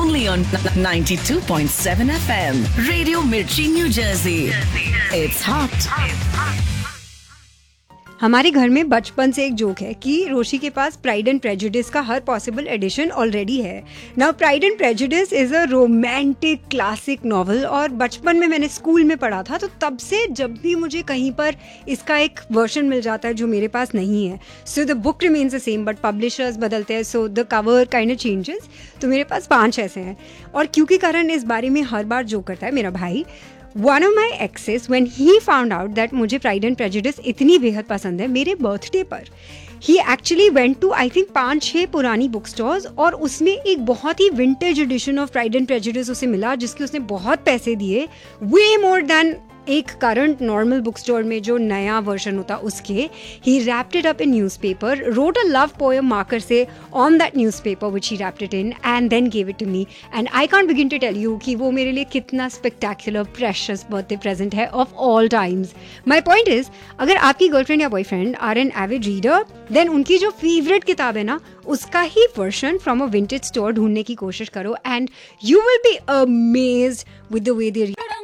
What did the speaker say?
only on 92.7 FM. Radio Mirchi, New Jersey. It's hot. हमारे घर में बचपन से एक जोक है कि रोशी के पास प्राइड एंड प्रेजुडिस का हर पॉसिबल एडिशन ऑलरेडी है. Now pride and prejudice is a romantic classic novel और बचपन में मैंने स्कूल में पढ़ा था, तो तब से जब भी मुझे कहीं पर इसका एक वर्जन मिल जाता है जो मेरे पास नहीं है, so the book remains the same but publishers बदलते हैं, so the cover kind of changes. तो मेरे पास 5 ऐसे हैं और क्योंकि करण इस बारे में हर बार जोक करता है, मेरा भाई. One of my exes, when he found out that मुझे Pride and Prejudice इतनी बेहद पसंद है, मेरे बर्थडे पर he actually went to I think 5-6 पुरानी बुक स्टोर्स और उसमें एक बहुत ही vintage addition of Pride and Prejudice उसे मिला जिसके उसने बहुत पैसे दिए, way more than एक करंट नॉर्मल बुक स्टोर में जो नया वर्जन होता उसके. ही wrapped it up in newspaper, wrote a love poem marker से on that newspaper which he wrapped it in and then give it to me. And I can't begin to tell you कि वो मेरे लिए कितना spectacular precious birthday present है of all times. My point is, अगर आपकी girlfriend या boyfriend are an avid reader, then उनकी जो फेवरेट किताब है ना उसका ही version from a vintage store ढूंढने की कोशिश करो and you will be amazed with the way they read.